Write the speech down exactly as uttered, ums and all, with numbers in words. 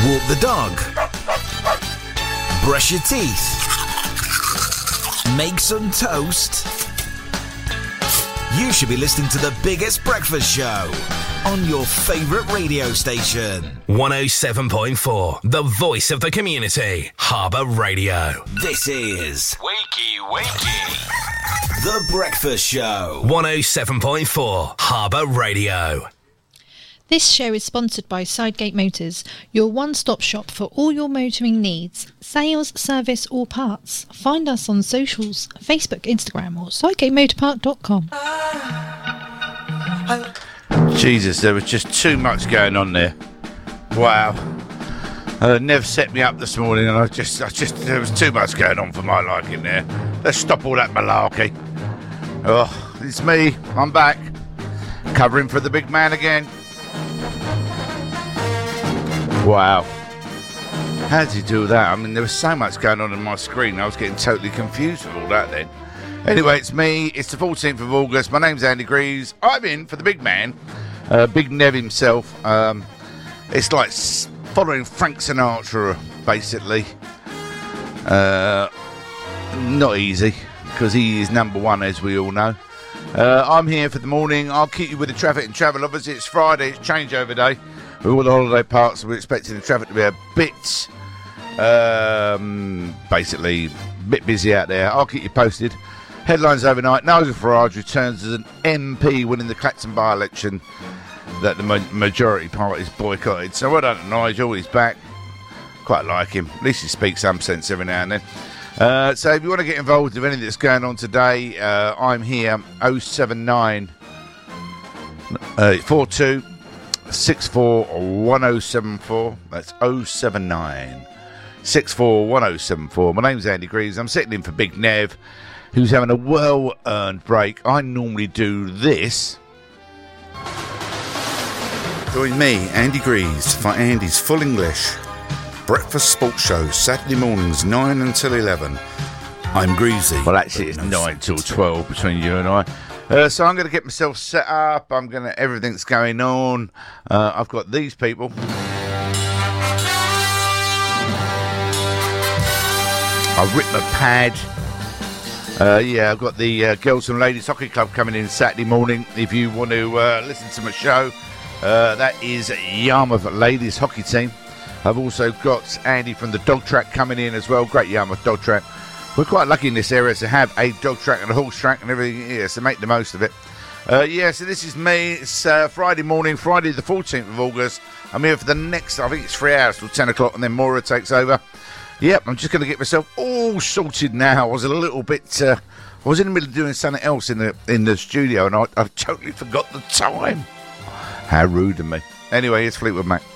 Walk the dog. Brush your teeth. Make some toast. You should be listening to the biggest breakfast show on your favourite radio station. one oh seven point four, the voice of the community. Harbour Radio. This is Wakey Wakey. The Breakfast Show. one oh seven point four, Harbour Radio. This show is sponsored by Sidegate Motors, your one-stop shop for all your motoring needs, sales, service or parts. Find us on socials, Facebook, Instagram or sidegate motor park dot com. Jesus, there was just too much going on there. Wow. Uh, Nev set me up this morning and I just, I just, there was too much going on for my liking there. Let's stop all that malarkey. Oh, it's me. I'm back. Covering for the big man again. Wow. How did you do that? I mean, there was so much going on on my screen. I was getting totally confused with all that then. Anyway, it's me. It's the fourteenth of August. My name's Andy Greaves. I'm in for the big man. Uh, Big Nev himself. Um, it's like following Frank Sinatra, basically. Uh, not easy, because he is number one, as we all know. Uh, I'm here for the morning. I'll keep you with the traffic and travel. Obviously, it's Friday. It's changeover day. With all the holiday parks, we're expecting the traffic to be a bit, um, basically, a bit busy out there. I'll keep you posted. Headlines overnight. Nigel Farage returns as an M P winning the Clacton by-election that the ma- majority parties boycotted. So well done to Nigel. He's back. Quite like him. At least he speaks some sense every now and then. Uh, so if you want to get involved with anything that's going on today, uh, I'm here. oh seven nine four two six four one oh seven four. That's oh seven nine six four one oh seven four. My name's Andy Greaves. I'm sitting in for Big Nev, who's having a well-earned break. I normally do this. Join me, Andy Greaves, for Andy's Full English Breakfast Sports Show, Saturday mornings, nine until eleven. I'm Greavesy. Well, actually, it's nine till twelve between you and I. Uh, so I'm going to get myself set up. I'm going to, everything's going on. Uh, I've got these people. I've ripped my pad. Uh, yeah, I've got the uh, Girls and Ladies Hockey Club coming in Saturday morning. If you want to uh, listen to my show, uh, that is Yarmouth Ladies Hockey Team. I've also got Andy from the Dog Track coming in as well. Great Yarmouth Dog Track. We're quite lucky in this area to have a dog track and a horse track and everything here, so make the most of it. Uh, yeah, so this is me. It's uh, Friday morning, Friday the fourteenth of August. I'm here for the next, I think it's three hours till ten o'clock, and then Maura takes over. Yep, I'm just going to get myself all sorted now. I was a little bit, uh, I was in the middle of doing something else in the in the studio, and I, I totally forgot the time. How rude of me. Anyway, it's Fleetwood Mac.